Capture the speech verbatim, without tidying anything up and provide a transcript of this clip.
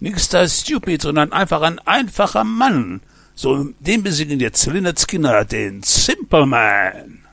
Nix da stupid, sondern einfach ein einfacher Mann. So, den besiegen jetzt Lynyrd Skynyrd, den Simple Man.